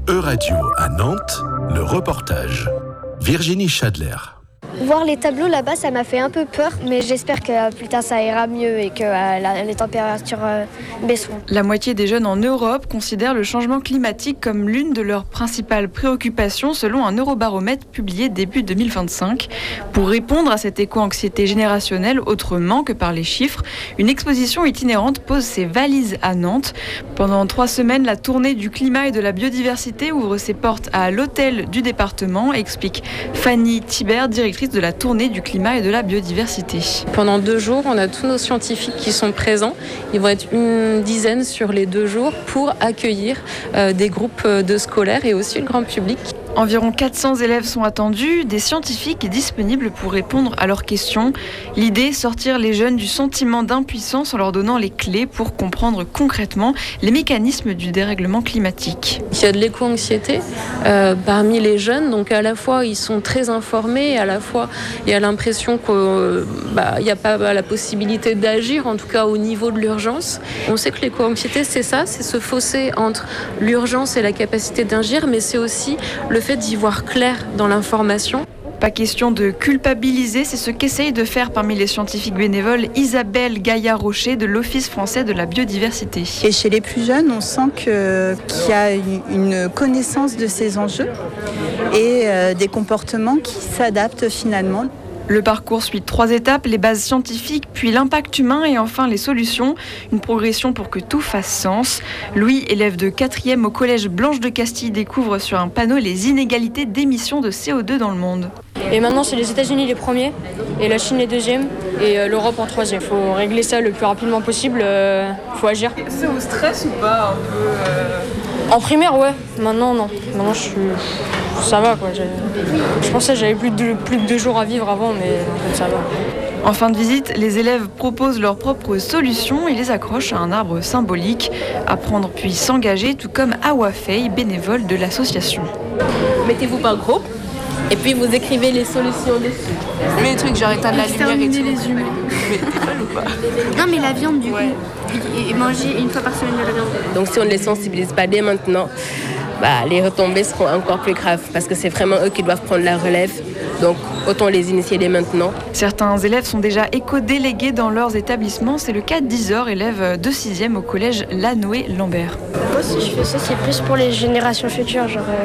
Euradio à Nantes, le reportage. Virginie Chadler. Voir les tableaux là-bas, ça m'a fait un peu peur, mais j'espère que plus tard ça ira mieux et que les températures baisseront. La moitié des jeunes en Europe considèrent le changement climatique comme l'une de leurs principales préoccupations selon un eurobaromètre publié début 2025. Pour répondre à cette éco-anxiété générationnelle autrement que par les chiffres, une exposition itinérante pose ses valises à Nantes. Pendant 3 semaines, la tournée du climat et de la biodiversité ouvre ses portes à l'hôtel du département, explique Fanny Thibert, directrice de la tournée du climat et de la biodiversité. Pendant 2 jours, on a tous nos scientifiques qui sont présents. Ils vont être une dizaine sur les 2 jours pour accueillir des groupes de scolaires et aussi le grand public. Environ 400 élèves sont attendus, des scientifiques disponibles pour répondre à leurs questions. L'idée, sortir les jeunes du sentiment d'impuissance en leur donnant les clés pour comprendre concrètement les mécanismes du dérèglement climatique. Il y a de l'éco-anxiété parmi les jeunes, donc à la fois ils sont très informés, à la fois il y a l'impression qu'il n'y a pas la possibilité d'agir, en tout cas au niveau de l'urgence. On sait que l'éco-anxiété c'est ça, c'est ce fossé entre l'urgence et la capacité d'agir, mais c'est aussi le fait d'y voir clair dans l'information. Pas question de culpabiliser, c'est ce qu'essaye de faire parmi les scientifiques bénévoles Isabelle Gaillard-Rocher de l'Office français de la biodiversité. Et chez les plus jeunes, on sent qu'il y a une connaissance de ces enjeux et des comportements qui s'adaptent finalement. Le parcours suit 3 étapes, les bases scientifiques, puis l'impact humain et enfin les solutions. Une progression pour que tout fasse sens. Louis, élève de 4e au collège Blanche de Castille, découvre sur un panneau les inégalités d'émissions de CO2 dans le monde. Et maintenant, c'est les États-Unis les premiers, et la Chine les deuxièmes, et l'Europe en 3e. Il faut régler ça le plus rapidement possible, faut agir. C'est au stress ou pas un peu En primaire, ouais. Maintenant, non. Maintenant, ça va, quoi. Je pensais que j'avais plus de 2 jours à vivre avant, mais en fait, ça va. En fin de visite, les élèves proposent leurs propres solutions et les accrochent à un arbre symbolique. Apprendre puis s'engager, tout comme Awa Faye, bénévole de l'association. Mettez-vous par groupe et puis vous écrivez les solutions dessus. Mais les trucs genre éteindre la lumière et tout. Les humains. Mais t'es folle ou pas? Non mais la viande du coup. Et manger une fois par semaine de la viande. Donc si on ne les sensibilise pas dès maintenant, les retombées seront encore plus graves parce que c'est vraiment eux qui doivent prendre la relève. Donc autant les initier dès maintenant. Certains élèves sont déjà éco-délégués dans leurs établissements. C'est le cas d'Isor, élève de 6e au collège Lanoé-Lambert. Moi, si je fais ça, c'est plus pour les générations futures.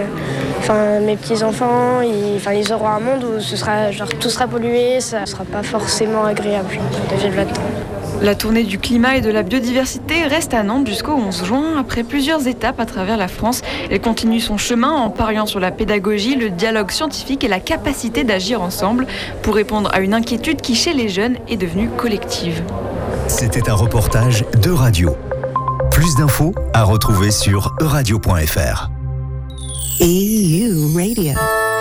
Mes petits-enfants, ils auront un monde où tout sera pollué, ça ne sera pas forcément agréable de vivre là-dedans. La tournée du climat et de la biodiversité reste à Nantes jusqu'au 11 juin. Après plusieurs étapes à travers la France, elle continue son chemin en pariant sur la pédagogie, le dialogue scientifique et la capacité d'agir ensemble pour répondre à une inquiétude qui, chez les jeunes, est devenue collective. C'était un reportage d'Euradio. Plus d'infos à retrouver sur euradio.fr. EU Radio.